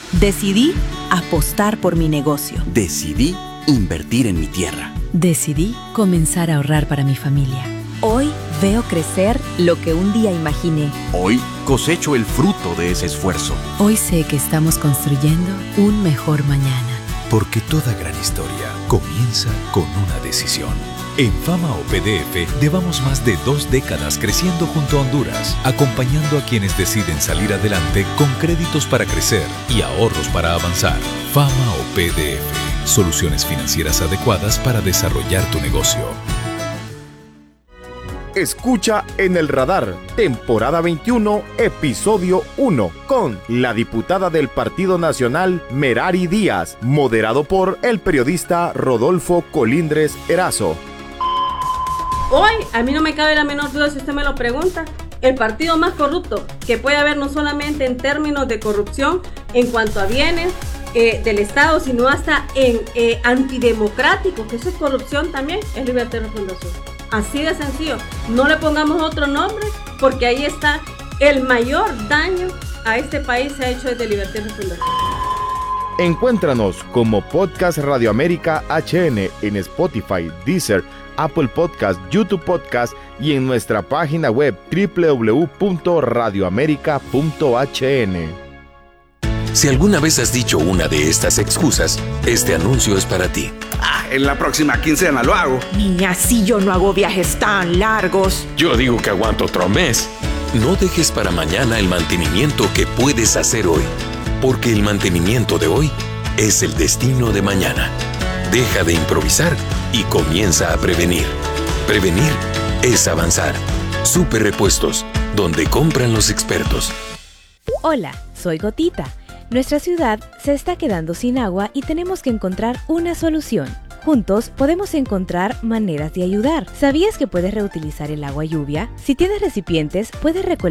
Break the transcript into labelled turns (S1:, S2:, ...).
S1: Decidí apostar por mi negocio.
S2: Decidí invertir en mi tierra.
S3: Decidí comenzar a ahorrar para mi familia.
S1: Hoy veo crecer lo que un día imaginé.
S2: Hoy cosecho el fruto de ese esfuerzo.
S3: Hoy sé que estamos construyendo un mejor mañana.
S4: Porque toda gran historia comienza con una decisión. En Fama o PDF llevamos más de 2 décadas creciendo junto a Honduras, acompañando a quienes deciden salir adelante con créditos para crecer y ahorros para avanzar. Fama o PDF, soluciones financieras adecuadas para desarrollar tu negocio.
S5: Escucha En el Radar, temporada 21, episodio 1, con la diputada del Partido Nacional, Merari Díaz, moderado por el periodista Rodolfo Colindres Erazo.
S6: Hoy, a mí no me cabe la menor duda si usted me lo pregunta, el partido más corrupto que puede haber no solamente en términos de corrupción en cuanto a bienes del Estado, sino hasta en antidemocrático, que eso es corrupción también, es Libertad y Refundación. Así de sencillo, no le pongamos otro nombre porque ahí está el mayor daño a este país se ha hecho desde Libertad y Refundación.
S5: Encuéntranos como Podcast Radio América HN en Spotify, Deezer, Apple Podcast, YouTube Podcast y en nuestra página web www.radioamerica.hn.
S7: Si alguna vez has dicho una de estas excusas, este anuncio es para ti.
S8: En la próxima quincena lo hago.
S9: Niña, si yo no hago viajes tan largos.
S7: Yo digo que aguanto otro mes. No dejes para mañana el mantenimiento que puedes hacer hoy, porque el mantenimiento de hoy es el destino de mañana. Deja de improvisar y comienza a prevenir. Prevenir es avanzar. Super Repuestos, donde compran los expertos.
S10: Hola, soy Gotita. Nuestra ciudad se está quedando sin agua y tenemos que encontrar una solución. Juntos podemos encontrar maneras de ayudar. ¿Sabías que puedes reutilizar el agua lluvia? Si tienes recipientes, puedes recolectar